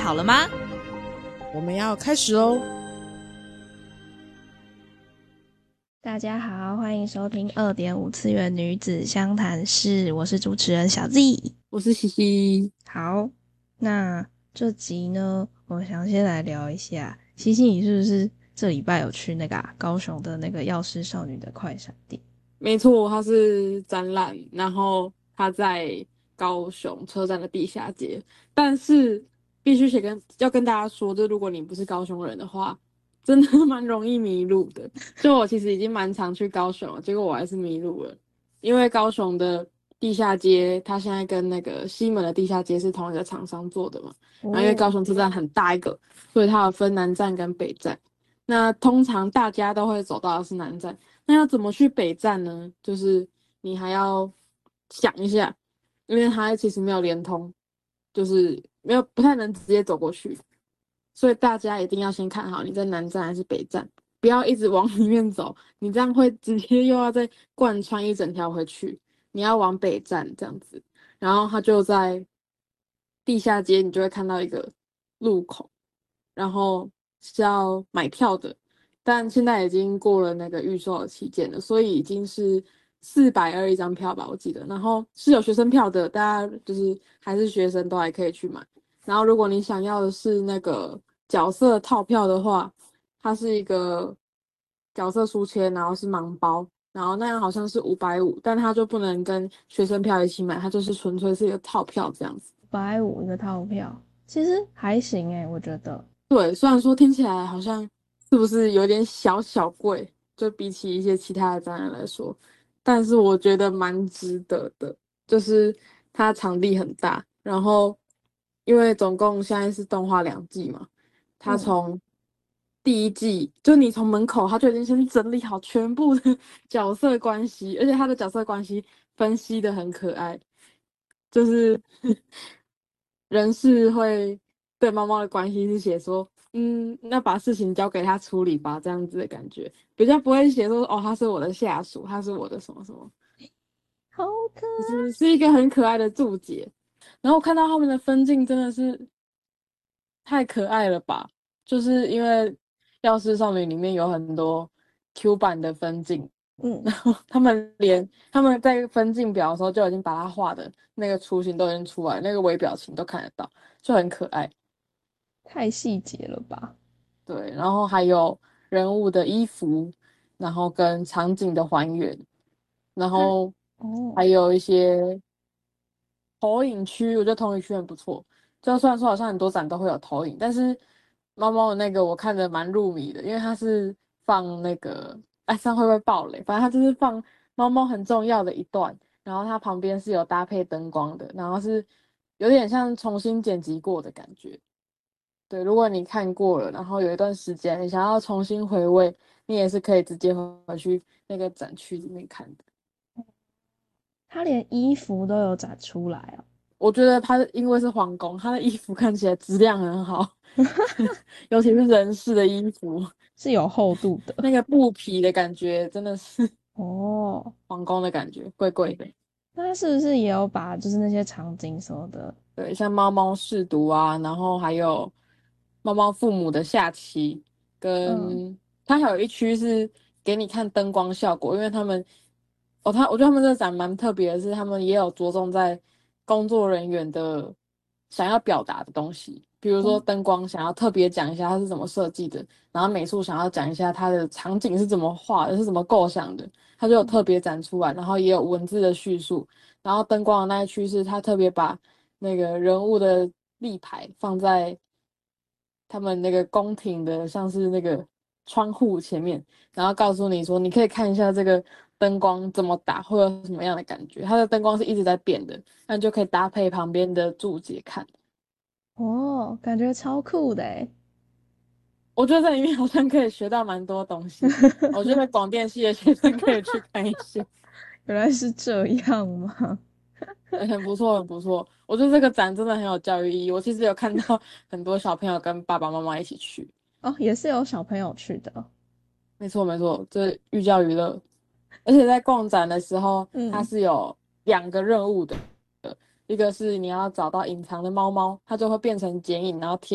好了吗？ 我们要开始喽！ 大家好，欢迎收听2.5次元女子相谈室，我是主持人小 Z， 我是西西。 好，那这集呢，我想先来聊一下，西西你是不是这礼拜有去那个高雄的那个药师少女的快闪店？ 没错，它是展览，然后它在高雄车站的地下街。但是必须要跟大家说，就如果你不是高雄人的话，真的蛮容易迷路的。就我其实已经蛮常去高雄了，结果我还是迷路了，因为高雄的地下街，它现在跟那个西门的地下街是同一个厂商做的嘛。然后因为高雄车站很大一个，所以它有分南站跟北站。那通常大家都会走到的是南站。那要怎么去北站呢？就是你还要想一下，因为它其实没有连通，就是不太能直接走过去，所以大家一定要先看好你在南站还是北站，不要一直往里面走，你这样会直接又要再贯穿一整条回去。你要往北站这样子，然后它就在地下街，你就会看到一个路口，然后是要买票的。但现在已经过了那个预售的期间了，所以已经是420一张票吧，我记得。然后是有学生票的，大家就是还是学生都还可以去买。然后如果你想要的是那个角色套票的话，它是一个角色书签，然后是盲包，然后那样好像是550，但它就不能跟学生票一起买，它就是纯粹是一个套票这样子。 550一个套票，其实还行欸，我觉得。 对，虽然说听起来好像是不是有点小贵，就比起一些其他的展览来说，但是我觉得蛮值得的。就是它场地很大，然后因为总共现在是动画2季嘛，它从第一季就你从门口它就已经先整理好全部的角色关系，而且它的角色关系分析的很可爱，就是人事会对猫猫的关系是写说，那把事情交给他处理吧，这样子的感觉，比较不会写说，哦，他是我的下属，他是我的什么什么， 好可爱， 是一个很可爱的注解。然后看到他们的分镜真的是太可爱了吧，就是因为《药师少女》里面有很多 Q 版的分镜，然后他们在分镜表的时候就已经把它画的那个雏形都已经出来，那个微表情都看得到，就很可爱。 太细节了吧？ 对，然后还有人物的衣服，然后跟场景的还原，然后还有一些投影区，我觉得投影区很不错。就虽然说好像很多展都会有投影，但是猫猫的那个我看得蛮入迷的，因为它是放那个，哎，这样会不会爆雷？反正它就是放猫猫很重要的一段，然后它旁边是有搭配灯光的，然后是有点像重新剪辑过的感觉。对，如果你看过了，然后有一段时间你想要重新回味，你也是可以直接回去那个展区里面看的。 他连衣服都有展出来哦。 我觉得他因为是皇宫，他的衣服看起来质量很好，尤其是人事的衣服， 是有厚度的。 那个布皮的感觉真的是哦， 皇宫的感觉，贵贵的。 那他是不是也有把就是那些场景什么的？ 对，像猫猫试读啊，然后还有猫猫父母的下棋，跟它还有一区是给你看灯光效果，因为他们，我觉得他们这个展蛮特别的是，他们也有着重在工作人员的想要表达的东西，比如说灯光想要特别讲一下它是怎么设计的，然后美术想要讲一下它的场景是怎么画的，是怎么构想的，它就有特别展出来，然后也有文字的叙述，然后灯光的那一区是它特别把那个人物的立牌放在他们那个宫廷的，像是那个窗户前面，然后告诉你说，你可以看一下这个灯光怎么打，会有什么样的感觉。它的灯光是一直在变的，那你就可以搭配旁边的注解看。 哦，感觉超酷的诶。 我觉得在里面好像可以学到蛮多东西。我觉得广电系的学生可以去看一下。 原来是这样吗？ 很不错，很不错。我觉得这个展真的很有教育意义。我其实有看到很多小朋友跟爸爸妈妈一起去。 哦，也是有小朋友去的。 没错，没错，这寓教于乐。而且在逛展的时候，它是有2个任务的，一个是你要找到隐藏的猫猫，它就会变成剪影，然后贴